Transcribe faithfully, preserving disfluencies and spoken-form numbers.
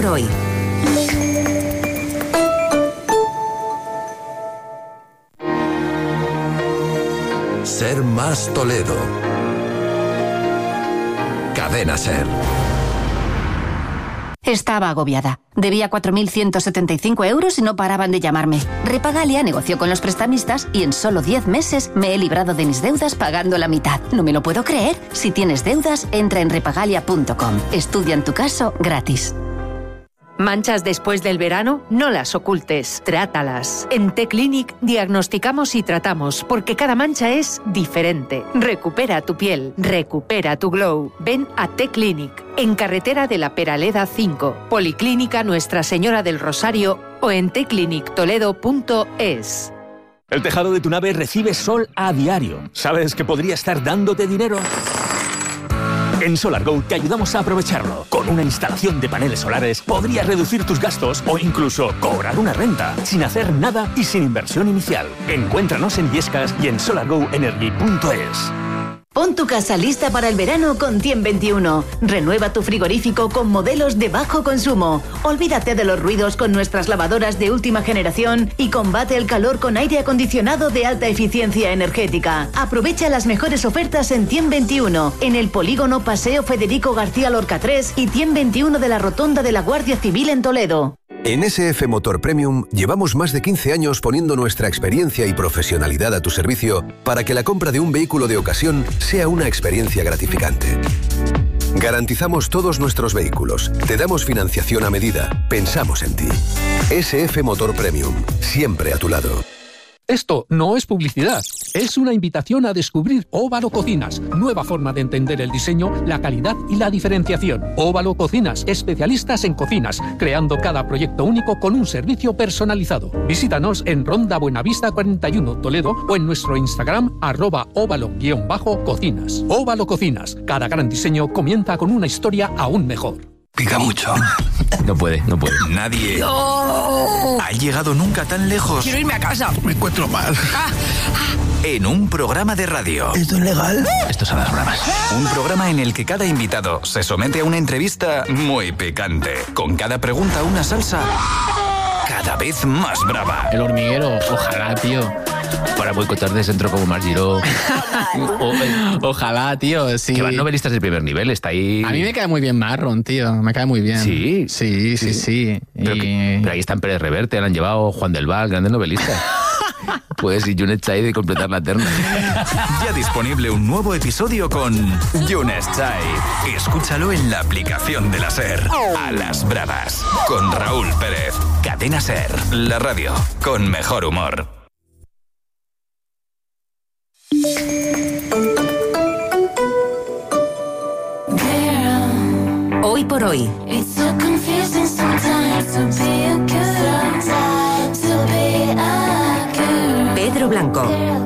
por hoy. Ser Más Toledo. Cadena Ser. Estaba agobiada. Debía cuatro mil ciento setenta y cinco euros y no paraban de llamarme. Repagalia negoció con los prestamistas y en solo diez meses me he librado de mis deudas pagando la mitad. No me lo puedo creer. Si tienes deudas, entra en repagalia punto com. Estudia en tu caso gratis. ¿Manchas después del verano? No las ocultes, trátalas. En T-Clinic diagnosticamos y tratamos, porque cada mancha es diferente. Recupera tu piel, recupera tu glow. Ven a T-Clinic, en carretera de la Peraleda cinco, Policlínica Nuestra Señora del Rosario o en t clinic toledo punto es. El tejado de tu nave recibe sol a diario. ¿Sabes que podría estar dándote dinero? En SolarGo te ayudamos a aprovecharlo. Con una instalación de paneles solares podrías reducir tus gastos o incluso cobrar una renta sin hacer nada y sin inversión inicial. Encuéntranos en Illescas y en solar go energy punto es. Pon tu casa lista para el verano con Tiem veintiuno. Renueva tu frigorífico con modelos de bajo consumo. Olvídate de los ruidos con nuestras lavadoras de última generación y combate el calor con aire acondicionado de alta eficiencia energética. Aprovecha las mejores ofertas en Tiem veintiuno, en el polígono Paseo Federico García Lorca tres y Tiem veintiuno de la Rotonda de la Guardia Civil en Toledo. En S F Motor Premium llevamos más de quince años poniendo nuestra experiencia y profesionalidad a tu servicio para que la compra de un vehículo de ocasión sea una experiencia gratificante. Garantizamos todos nuestros vehículos, te damos financiación a medida, pensamos en ti. S F Motor Premium, siempre a tu lado. Esto no es publicidad, es una invitación a descubrir Óvalo Cocinas, nueva forma de entender el diseño, la calidad y la diferenciación. Óvalo Cocinas, especialistas en cocinas, creando cada proyecto único con un servicio personalizado. Visítanos en Ronda Buenavista cuarenta y uno, Toledo, o en nuestro Instagram, arroba óvalo-cocinas. Óvalo Cocinas, cada gran diseño comienza con una historia aún mejor. Pica mucho. No puede, no puede. Nadie no. ha llegado nunca tan lejos. Quiero irme a casa. Me encuentro mal. Ah, ah. En un programa de radio. ¿Esto es legal? Esto son las bravas. Un programa en el que cada invitado se somete a una entrevista muy picante. Con cada pregunta una salsa cada vez más brava. El Hormiguero, ojalá, tío. Para boicotar de centro como Margiró. o, Ojalá, tío, sí. Que van novelistas de primer nivel, está ahí. A mí me cae muy bien Marron, tío. Me cae muy bien. Sí. Sí, sí, sí. sí. Pero, y... que, pero ahí están Pérez Reverte, le han llevado Juan del Val, grandes novelistas. Pues y Yunes Chai de completar la terna. Ya disponible un nuevo episodio con Yunes Chai. Escúchalo en la aplicación de la SER. A las bravas. Con Raúl Pérez. Cadena SER. La radio con mejor humor. Hoy por hoy. Pedro Blanco.